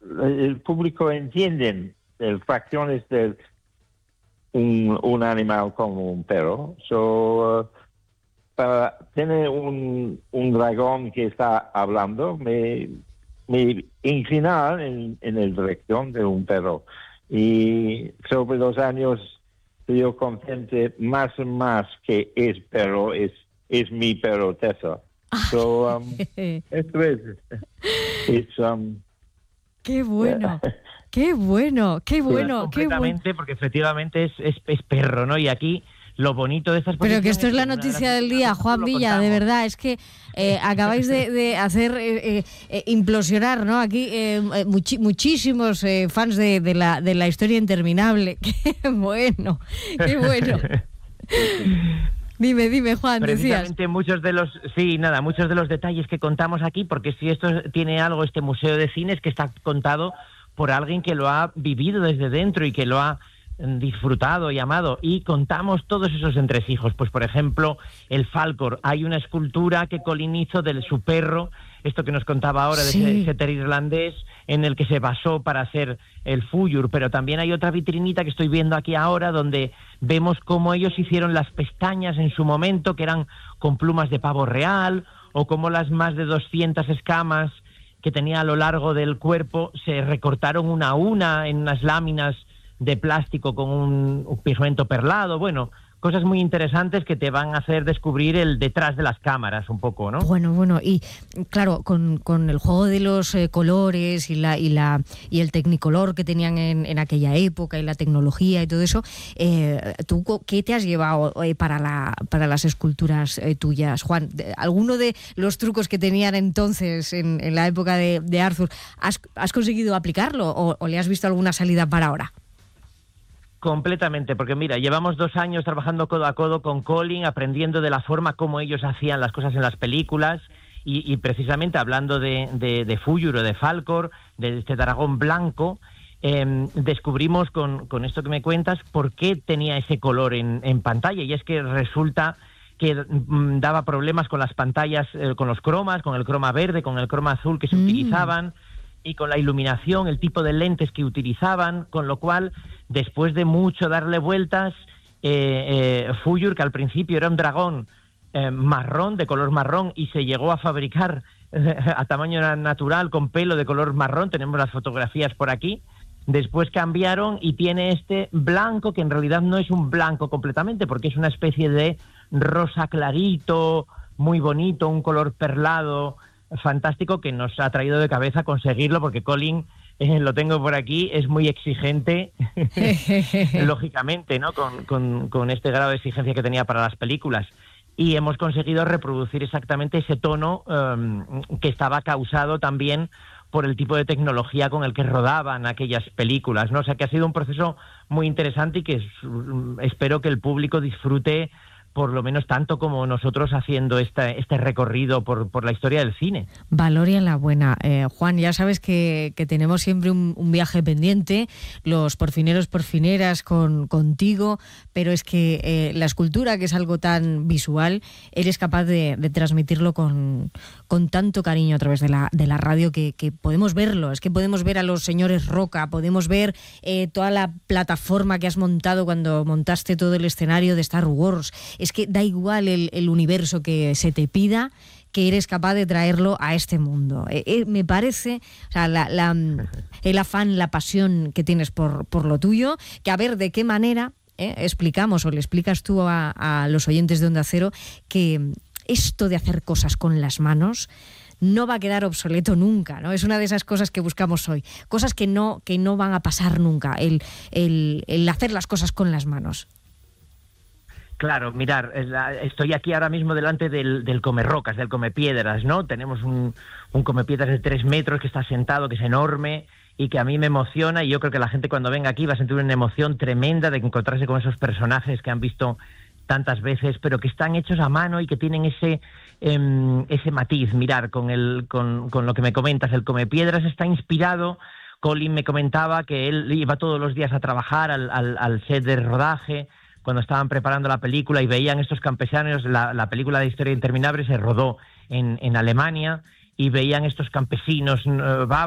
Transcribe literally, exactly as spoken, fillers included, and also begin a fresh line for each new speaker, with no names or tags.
el público entiende las fracciones de un, un animal como un perro. So, uh, para tener un, un dragón que está hablando, me, me inclinar en, en la dirección de un perro. Y sobre los años, yo consciente más y más que es perro, es, es mi perro Tessa. So, um, esto es... It's, um,
¡Qué bueno! ¡Qué bueno! ¡Qué bueno! ¡Qué
completamente,
bueno!
porque efectivamente es, es, es perro, ¿no? Y aquí lo bonito de estas
Pero que esto es la
que
noticia
de
del día, Juan Villa, de verdad, es que eh, acabáis de, de hacer eh, eh, implosionar, ¿no? Aquí eh, muchi- muchísimos eh, fans de, de, la, de la historia interminable. ¡Qué bueno! ¡Qué bueno! Dime, dime, Juan, decías.
Precisamente muchos de los, sí, nada, muchos de los detalles que contamos aquí, porque si esto tiene algo, este museo de cine, es que está contado por alguien que lo ha vivido desde dentro y que lo ha disfrutado y amado, y contamos todos esos entresijos. Pues por ejemplo, el Falkor, hay una escultura que Colin hizo de su perro, esto que nos contaba ahora,
Sí.
de ese setter irlandés en el que se basó para hacer el Fuyur. Pero también hay otra vitrinita que estoy viendo aquí ahora donde vemos cómo ellos hicieron las pestañas en su momento, que eran con plumas de pavo real, o cómo las más de doscientas escamas que tenía a lo largo del cuerpo se recortaron una a una en unas láminas de plástico con un, un pigmento perlado. Bueno, cosas muy interesantes que te van a hacer descubrir el detrás de las cámaras un poco, ¿no?
Bueno, bueno, y claro, con, con el juego de los eh, colores y la y la y el Technicolor que tenían en, en aquella época y la tecnología y todo eso, eh, ¿tú qué te has llevado eh, para la para las esculturas eh, tuyas, Juan? ¿Alguno de los trucos que tenían entonces en, en la época de, de Arthur, has, has conseguido aplicarlo o, o le has visto alguna salida para ahora?
Completamente, porque mira, llevamos dos años trabajando codo a codo con Colin, aprendiendo de la forma como ellos hacían las cosas en las películas, y, y precisamente hablando de, de, de Fuyur o de Falkor, de este dragón blanco, eh, descubrimos con, con esto que me cuentas por qué tenía ese color en, en pantalla, y es que resulta que mm, daba problemas con las pantallas, eh, con los cromas, con el croma verde, con el croma azul que se
Mm.
utilizaban, y con la iluminación, el tipo de lentes que utilizaban, con lo cual, después de mucho darle vueltas, eh, eh, Fuyur, que al principio era un dragón eh, marrón, de color marrón, y se llegó a fabricar eh, a tamaño natural, con pelo de color marrón, tenemos las fotografías por aquí, después cambiaron y tiene este blanco, que en realidad no es un blanco completamente, porque es una especie de rosa clarito, muy bonito, un color perlado, fantástico, que nos ha traído de cabeza conseguirlo, porque Colin, eh, lo tengo por aquí, es muy exigente, lógicamente, ¿no? Con, con, con este grado de exigencia que tenía para las películas. Y hemos conseguido reproducir exactamente ese tono um, que estaba causado también por el tipo de tecnología con el que rodaban aquellas películas, ¿no? O sea, que ha sido un proceso muy interesante y que es, espero que el público disfrute por lo menos tanto como nosotros haciendo este, este recorrido por, por la historia del cine.
Valoria la buena. Eh, Juan, ya sabes que, que tenemos siempre un, un viaje pendiente, los porfineros, porfineras con, contigo, pero es que eh, la escultura, que es algo tan visual, eres capaz de, de transmitirlo con, con tanto cariño a través de la, de la radio que, que podemos verlo. Es que podemos ver a los señores Roca, podemos ver eh, toda la plataforma que has montado cuando montaste todo el escenario de Star Wars. Es que da igual el, el universo que se te pida, que eres capaz de traerlo a este mundo. Eh, eh, me parece, o sea, la, la, el afán, la pasión que tienes por, por lo tuyo, que a ver de qué manera eh, explicamos o le explicas tú a, a los oyentes de Onda Cero que esto de hacer cosas con las manos no va a quedar obsoleto nunca, ¿no? Es una de esas cosas que buscamos hoy, cosas que no, que no van a pasar nunca, el, el, el hacer las cosas con las manos.
Claro, mirar, estoy aquí ahora mismo delante del, del Comerrocas, del Comepiedras, ¿no? Tenemos un, un Comepiedras de tres metros que está sentado, que es enorme y que a mí me emociona, y yo creo que la gente cuando venga aquí va a sentir una emoción tremenda de encontrarse con esos personajes que han visto tantas veces, pero que están hechos a mano y que tienen ese eh, ese matiz. Mirar, con, el, con, con lo que me comentas, el Comepiedras está inspirado. Colin me comentaba que él iba todos los días a trabajar al, al, al set de rodaje, cuando estaban preparando la película y veían estos campesinos. La, la película de Historia Interminable se rodó en, en Alemania, y veían estos campesinos uh,